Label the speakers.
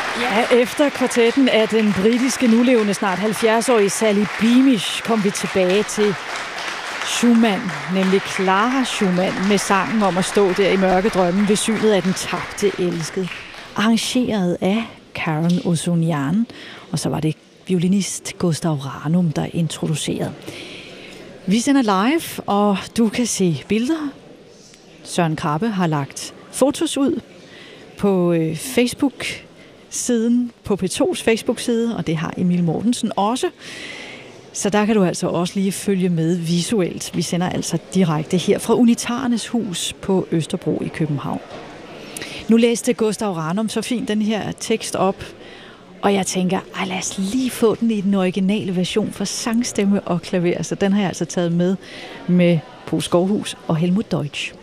Speaker 1: Ja, efter kvartetten af den britiske nulevende snart 70-årige Sally Beamish kom vi tilbage til Schumann, nemlig Clara Schumann, med sangen om at stå der i mørke drømme ved synet af den tabte elskede. Arrangeret af Karen Osonian, og så var det violinist Gustav Ranum, der introducerede. Vi sender live, og du kan se billeder. Søren Krabbe har lagt fotos ud på Facebook-siden, på P2's Facebook-side, og det har Emil Mortensen også. Så der kan du altså også lige følge med visuelt. Vi sender altså direkte her fra Unitarernes Hus på Østerbro i København. Nu læste Gustav Ranum så fint den her tekst op, og jeg tænker, lad os lige få den i den originale version for sangstemme og klaver. Så den har jeg altså taget med Poul Skovhus og Helmut Deutsch.